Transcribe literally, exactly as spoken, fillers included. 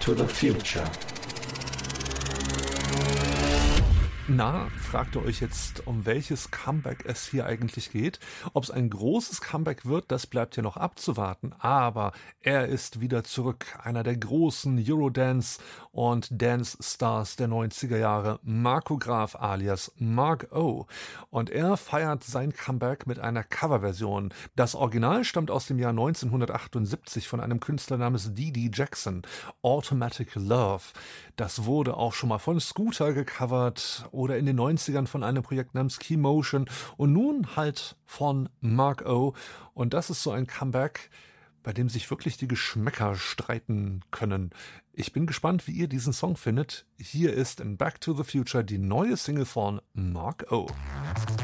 to the Future. Na, fragt ihr euch jetzt, um welches Comeback es hier eigentlich geht? Ob es ein großes Comeback wird, das bleibt ja noch abzuwarten. Aber er ist wieder zurück, einer der großen Eurodance- und Dance-Stars der neunziger Jahre, Marco Graf alias Mark O. Und er feiert sein Comeback mit einer Coverversion. Das Original stammt aus dem Jahr neunzehnhundertachtundsiebzig von einem Künstler namens Dee Dee Jackson, Automatic Love. Das wurde auch schon mal von Scooter gecovert oder in den neunzigern von einem Projekt namens Key Motion und nun halt von Mark O. Und das ist so ein Comeback, bei dem sich wirklich die Geschmäcker streiten können. Ich bin gespannt, wie ihr diesen Song findet. Hier ist in Back to the Future die neue Single von Mark O.